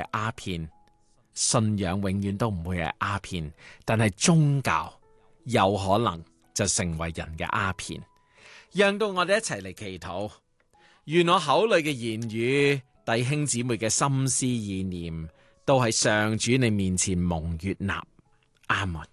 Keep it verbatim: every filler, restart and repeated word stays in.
係鴉片，信仰永遠都唔會係鴉片，但係宗教有可能就成為人嘅鴉片。讓到我哋一齊嚟祈禱，願我口裏嘅言語、弟兄姊妹嘅心思意念，都喺上主你面前蒙悅納。阿門。